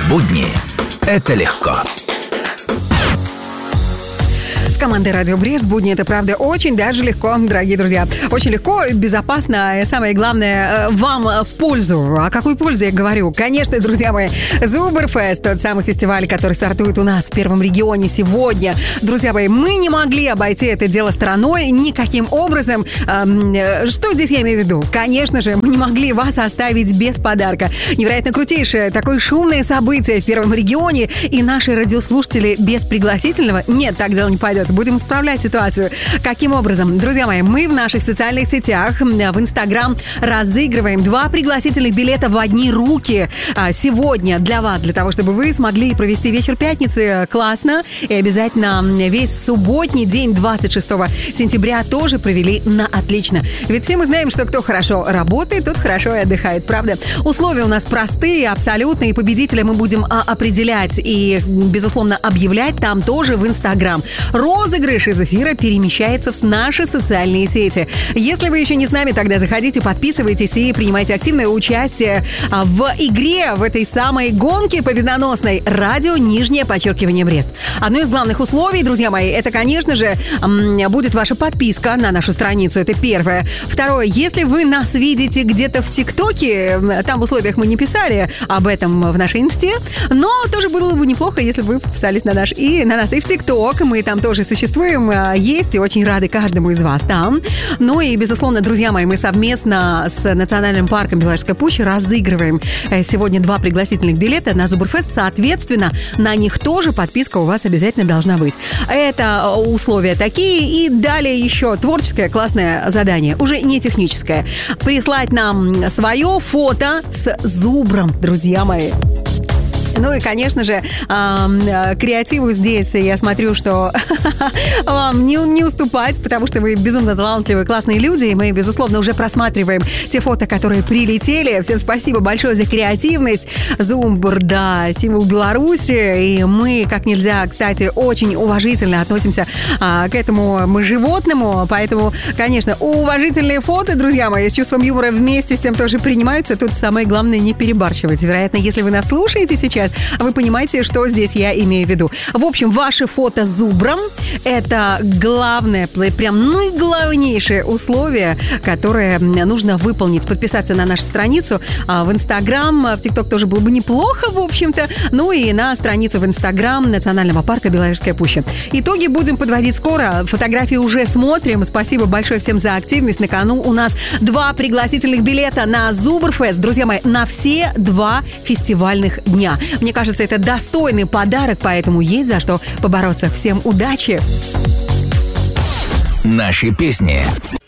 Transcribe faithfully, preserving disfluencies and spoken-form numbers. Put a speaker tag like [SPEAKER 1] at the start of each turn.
[SPEAKER 1] Будни – это легко.
[SPEAKER 2] С командой «Радио Брест» будни — это, правда, очень даже легко, дорогие друзья. Очень легко, безопасно и, самое главное, вам в пользу. О какой пользе я говорю? Конечно, друзья мои, Зубрфест, тот самый фестиваль, который стартует у нас в Первом регионе сегодня. Друзья мои, мы не могли обойти это дело стороной никаким образом. Что здесь я имею в виду? Конечно же, мы не могли вас оставить без подарка. Невероятно крутейшее, такое шумное событие в Первом регионе, и наши радиослушатели без пригласительного? Нет, так дело не пойдет. Будем исправлять ситуацию. Каким образом? Друзья мои, мы в наших социальных сетях, в Инстаграм разыгрываем два пригласительных билета в одни руки сегодня для вас, для того, чтобы вы смогли провести вечер пятницы классно и обязательно весь субботний день двадцать шестого сентября тоже провели на отлично. Ведь все мы знаем, что кто хорошо работает, тот хорошо и отдыхает, правда? Условия у нас простые, абсолютно, и победителя мы будем определять и, безусловно, объявлять там тоже в Инстаграм. Розыгрыш из эфира перемещается в наши социальные сети. Если вы еще не с нами, тогда заходите, подписывайтесь и принимайте активное участие в игре, в этой самой гонке победоносной «Радио Нижнее подчеркивание Брест». Одно из главных условий, друзья мои, это, конечно же, будет ваша подписка на нашу страницу. Это первое. Второе, если вы нас видите где-то в ТикТоке, там в условиях мы не писали об этом в нашей инсте, но тоже было бы неплохо, если бы вы подписались на наш и на нас и в ТикТок. Мы там тоже существуем, есть, и очень рады каждому из вас там. Ну и, безусловно, друзья мои, мы совместно с Национальным парком Беловежская пуща разыгрываем сегодня два пригласительных билета на Зубрфест. Соответственно, на них тоже подписка у вас обязательно должна быть. Это условия такие. И далее еще творческое классное задание, уже не техническое. Прислать нам свое фото с зубром, друзья мои. Ну и, конечно же, э, креативу здесь я смотрю, что вам не, не уступать, потому что вы безумно талантливые, классные люди, и мы, безусловно, уже просматриваем те фото, которые прилетели. Всем спасибо большое за креативность. Зумбр, да, символ Беларуси, и мы, как нельзя, кстати, очень уважительно относимся э, к этому мы животному, поэтому, конечно, уважительные фото, друзья мои, с чувством юмора вместе с тем тоже принимаются. Тут самое главное не перебарщивать. Вероятно, если вы нас слушаете сейчас, вы понимаете, что здесь я имею в виду. В общем, ваше фото с зубром – это главное, прям, ну и главнейшее условие, которое нужно выполнить. Подписаться на нашу страницу в Инстаграм, в ТикТок тоже было бы неплохо, в общем-то. Ну и на страницу в Инстаграм Национального парка Беловежская пуща. Итоги будем подводить скоро. Фотографии уже смотрим. Спасибо большое всем за активность. На кону у нас два пригласительных билета на Зубрфест. Друзья мои, на все два фестивальных дня. Мне кажется, это достойный подарок, поэтому есть за что побороться. Всем удачи!
[SPEAKER 1] Наши песни.